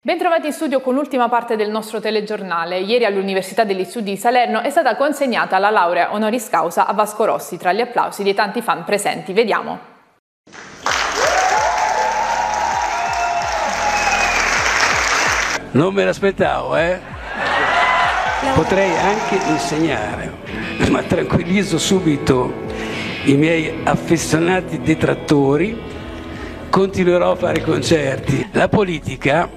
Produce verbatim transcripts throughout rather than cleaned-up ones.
Bentrovati in studio con l'ultima parte del nostro telegiornale. Ieri all'Università degli Studi di Salerno è stata consegnata la laurea honoris causa a Vasco Rossi tra gli applausi dei tanti fan presenti. Vediamo. Non me l'aspettavo, eh? Potrei anche insegnare, ma tranquillizzo subito i miei affezionati detrattori, continuerò a fare concerti. La politica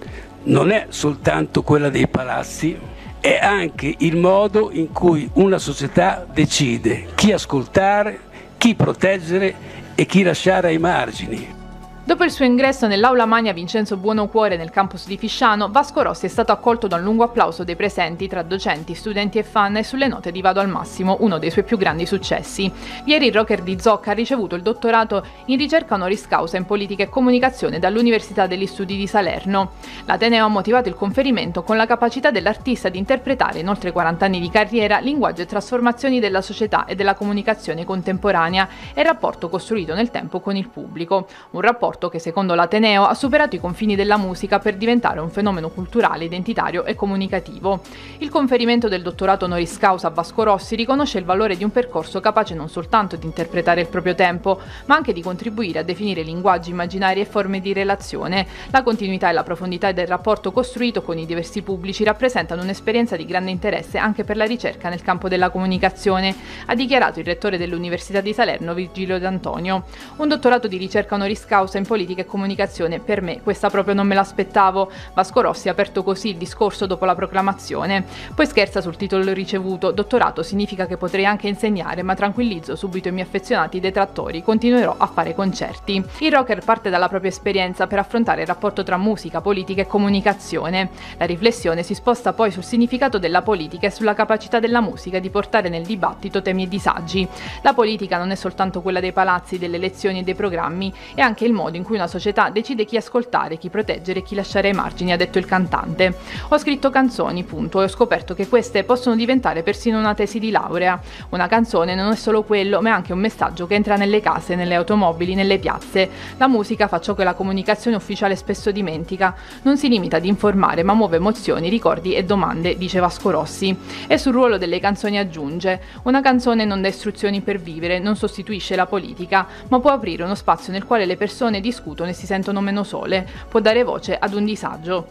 non è soltanto quella dei palazzi, è anche il modo in cui una società decide chi ascoltare, chi proteggere e chi lasciare ai margini. Dopo il suo ingresso nell'aula magna Vincenzo Buonocuore nel campus di Fisciano, Vasco Rossi è stato accolto da un lungo applauso dei presenti tra docenti, studenti e fan e sulle note di Vado al massimo, uno dei suoi più grandi successi. Ieri il rocker di Zocca ha ricevuto il dottorato in ricerca honoris causa in politica e comunicazione dall'Università degli Studi di Salerno. L'Ateneo ha motivato il conferimento con la capacità dell'artista di interpretare in oltre quaranta anni di carriera linguaggio e trasformazioni della società e della comunicazione contemporanea e il rapporto costruito nel tempo con il pubblico. Un rapporto che secondo l'Ateneo ha superato i confini della musica per diventare un fenomeno culturale, identitario e comunicativo. Il conferimento del dottorato honoris causa a Vasco Rossi riconosce il valore di un percorso capace non soltanto di interpretare il proprio tempo, ma anche di contribuire a definire linguaggi, immaginari e forme di relazione. La continuità e la profondità del rapporto costruito con i diversi pubblici rappresentano un'esperienza di grande interesse anche per la ricerca nel campo della comunicazione, ha dichiarato il rettore dell'Università di Salerno, Virgilio D'Antonio. Un dottorato di ricerca honoris causa in politica e comunicazione, per me questa proprio non me l'aspettavo. Vasco Rossi ha aperto così il discorso dopo la proclamazione. Poi scherza sul titolo ricevuto: dottorato significa che potrei anche insegnare, ma tranquillizzo subito i miei affezionati detrattori, continuerò a fare concerti. Il rocker parte dalla propria esperienza per affrontare il rapporto tra musica, politica e comunicazione. La riflessione si sposta poi sul significato della politica e sulla capacità della musica di portare nel dibattito temi e disagi. La politica non è soltanto quella dei palazzi, delle elezioni e dei programmi, è anche il modo in cui una società decide chi ascoltare, chi proteggere e chi lasciare ai margini, ha detto il cantante. Ho scritto canzoni, punto, e ho scoperto che queste possono diventare persino una tesi di laurea. Una canzone non è solo quello, ma è anche un messaggio che entra nelle case, nelle automobili, nelle piazze. La musica fa ciò che la comunicazione ufficiale spesso dimentica. Non si limita ad informare, ma muove emozioni, ricordi e domande, dice Vasco Rossi. E sul ruolo delle canzoni aggiunge: una canzone non dà istruzioni per vivere, non sostituisce la politica, ma può aprire uno spazio nel quale le persone discutono e si sentono meno sole, può dare voce ad un disagio.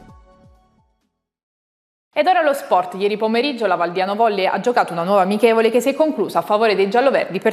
Ed ora lo sport. Ieri pomeriggio la Valdiano Volley ha giocato una nuova amichevole che si è conclusa a favore dei gialloverdi per